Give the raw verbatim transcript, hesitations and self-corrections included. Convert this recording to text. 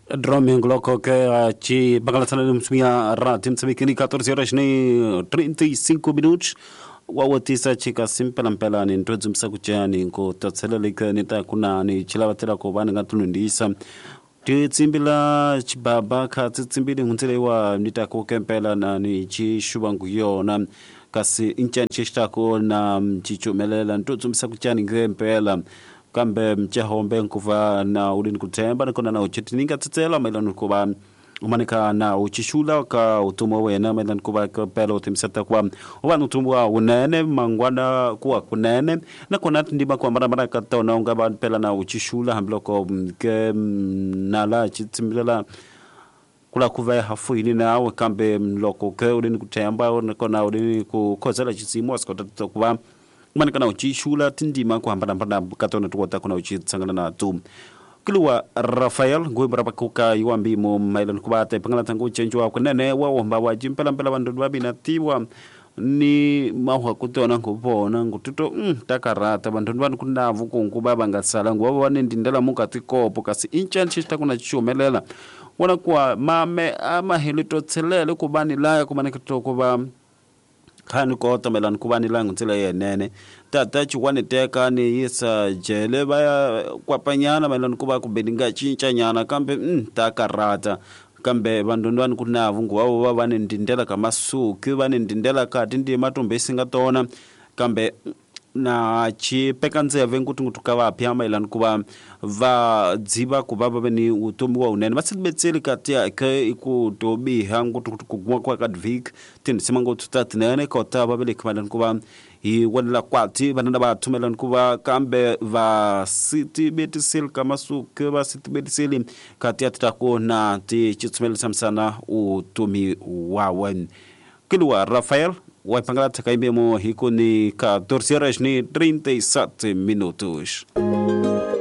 Droming Loco que ci Bagalatana Msmia Ratim Samikini catorze horas nem trinta e cinco minutos. Wawatisa chika simpela mpela ni ntozu msakuchani nko tatselelika nita kuna ni chilabatela ko bana ngatulundisa titsimbila chibaba ka tsimbili nguntele wa nita ko kempela na ni chishuba nguyona kasi inchanchi shtako na chichumelela ntozu msakuchani ngempela kambe mchahombe nkuva na ulini kutemba nikona na uchitininga tsela maila nukuba umanika na uchishula ka utumwa wena maila nukuba ka pelo timseta kwa uwa utumwa unene mangwana kuwa kunene na kuna ndima kwa mara mara kata unaunga ba pela na uchishula hambloko ke nala chitimlela kula kuva hafu ini na we kambe mloko ke ulini kutemba nikona ulini kukozela chisimu asikota kwa manika na uchishula tindima kwa mbana mbana katona tuwata kuna uchitsangana na tu kilwa Rafael ngwe baraba kuka yuambi mo mailan kubate pangala tangu chenjwa kunene wa wamba wajimpela mpela bandu babina tiwa ni mahwa kutona ngubona ngututo mm, takarata bandu banu kunavu kunkuba bangasala ngwa wane ndindela mukati kopo kasi inchanchi takuna chumelela wana kwa mame ama helito tselele kubani laya kumanika tokuba khani ko tamelan kubani langu tsele yenene tata chwane teka ni yisa jele baya kwapanyana melan kuba kubedinga chincha nyana kambe mm, takarata kambe bandondwani kunavu ngwawo babane ndindela kama suku bane ndindela kati ndi matombe singatona kambe na chi pekanze venkuti ngutukava pyama ilan kuba va dziba kuba babeni utombi wa unene basibetseli kati ke ikutobi hangu tukugwa kwa kadvik tin simango tutatnene kota babele kmalan kuba i wala kwati banana ba tumelan kuba kambe va city betisel kama su ke ba city betisel kati atako na ti chitsmel samsana utomi wawen kilwa Rafael Wai pangala takaimbe mo hiko ni catorze horas ni trinta e sete minutos.